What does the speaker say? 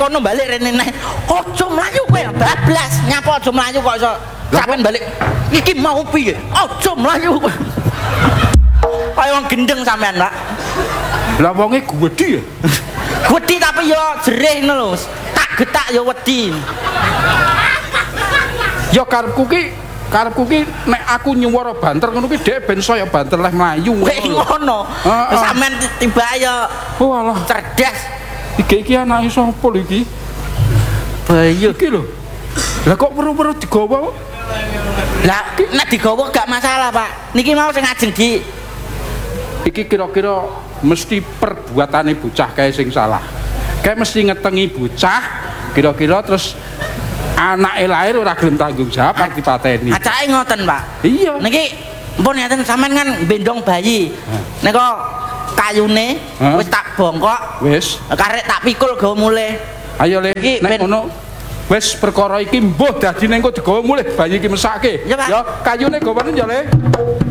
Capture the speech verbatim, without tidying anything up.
kono balik rene neh. Aja mlayu kowe bablas. Nyapa aja mlayu kok iso sampean balik. Iki mau piye? Aja mlayu kowe. Kaya wong gendeng sampean, Pak. Lah wonge gwedhi ya. Gwedhi tapi yo jerih ngono lho. Tak getak yo wedi. Ya karepku ki karepku ki nek aku nyuwara banter ngono ki dhek ben saya banter leh mlayu. Weh ngono. Sampean tiba yo walah cerdas. Iki iki anake sapa lho iki? Bayu iki lho. Lah kok perlu-perlu digawa? Lah nek digawa gak masalah, Pak. Niki mau sing ajeng di iki kira-kira mesti perbuatane bocah kae sing salah. Kae mesti ngetengi bocah kira-kira terus anake lahir ora gelem tanggung jawab arep dipateni. Acake ngoten, Pak. Iya. Niki mpun ngeten sampean kan bendong bayi. Nek kayune wis tak bongkok. Wis. Karek tak pikul gawa mulih. Ayo Le, nek ngono wis perkara iki mbuh dadine engko digawa mulih bayi iki mesake. Ya kayune gawane ya Le.